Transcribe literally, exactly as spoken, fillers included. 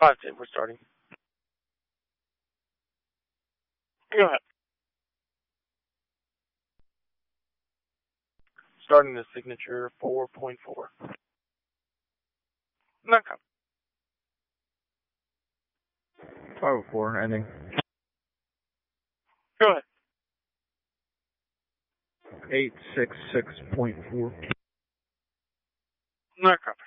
Five ten, we're starting. Go ahead. Starting the signature four point four. Okay. five oh four, ending. Go ahead. eight six six point four. Okay.